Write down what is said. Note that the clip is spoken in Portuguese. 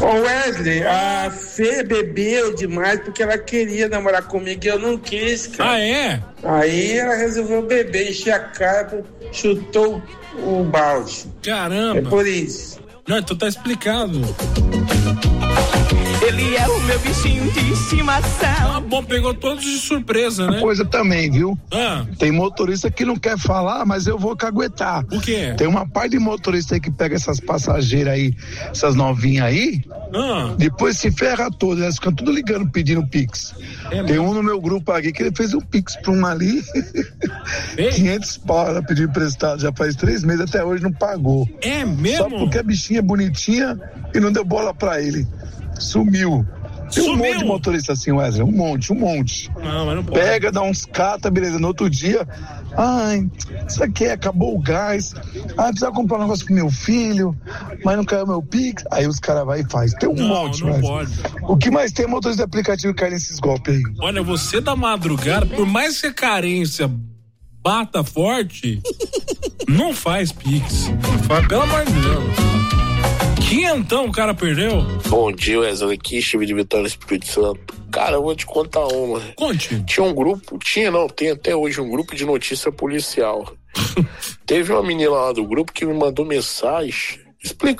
Ô Wesley, a Fê bebeu demais porque ela queria namorar comigo e eu não quis, cara. Ah, é? Aí ela resolveu beber, encher a cara, chutou o balde. Caramba. É por isso. Não, então tá explicado. Ele é o meu bichinho de estimação. Ah, bom, pegou todos de surpresa, né? Coisa também, viu? Ah. Tem motorista que não quer falar, mas eu vou caguetar. O quê? Tem uma parte de motorista aí que pega essas passageiras aí, essas novinhas aí, depois se ferra todas, elas ficam tudo ligando, pedindo Pix. Tem um no meu grupo aqui que ele fez um Pix pra uma ali, 500 pau, ela pediu emprestado, já faz 3 meses, até hoje não pagou. É mesmo? Só porque a bichinha é bonitinha e não deu bola pra ele. Sumiu. Tem um monte de motorista assim, Wesley, um monte. Não, mas não pode. Pega, dá uns cata, beleza, no outro dia, ai, isso aqui acabou o gás, precisa comprar um negócio pro meu filho, mas não caiu meu Pix, aí os caras vai e faz. Tem um monte, não Wesley. pode. O que mais tem motorista de aplicativo que cai nesses golpes aí? Olha, você da madrugada, por mais que a carência bata forte, não faz Pix. Não faz, pelo amor de Deus. Quinhentão o cara perdeu? Bom dia, Wesley, aqui, estive de Vitória, Espírito Santo. Cara, eu vou te contar uma. Conte. Tinha um grupo, tem até hoje um grupo de notícia policial. Teve uma menina lá do grupo que me mandou mensagem explicando